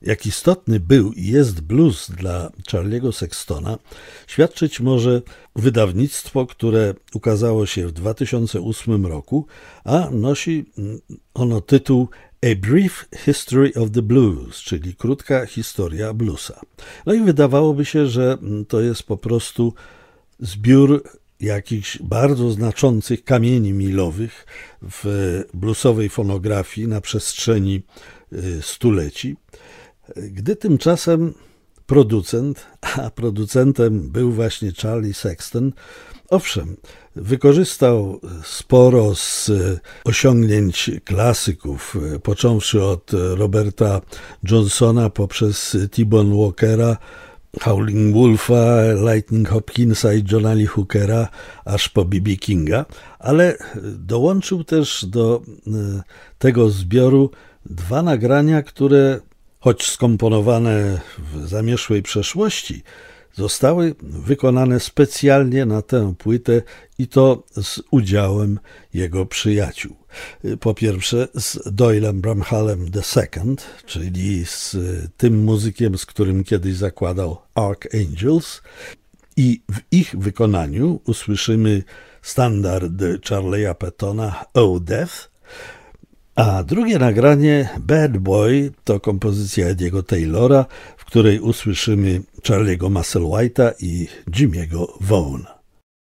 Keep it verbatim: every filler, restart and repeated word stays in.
Jak istotny był i jest blues dla Charlie'ego Sextona, świadczyć może wydawnictwo, które ukazało się w dwa tysiące ósmym roku, a nosi ono tytuł A Brief History of the Blues, czyli krótka historia bluesa. No i wydawałoby się, że to jest po prostu zbiór jakichś bardzo znaczących kamieni milowych w bluesowej fonografii na przestrzeni stuleci, gdy tymczasem producent, a producentem był właśnie Charlie Sexton, owszem, wykorzystał sporo z osiągnięć klasyków, począwszy od Roberta Johnsona poprzez T-Bone Walkera, Howling Wolfa, Lightning Hopkinsa i Johna Lee Hookera, aż po B B Kinga, ale dołączył też do tego zbioru dwa nagrania, które, choć skomponowane w zamieszłej przeszłości, zostały wykonane specjalnie na tę płytę i to z udziałem jego przyjaciół. Po pierwsze z Doylem Bramhallem the second, czyli z tym muzykiem, z którym kiedyś zakładał Archangels, i w ich wykonaniu usłyszymy standard Charlie'a Pettona Oh Death, a drugie nagranie Bad Boy to kompozycja Ediego Taylora, w której usłyszymy Charlie'ego Musselwhite'a i Jimmy'ego Vaughna.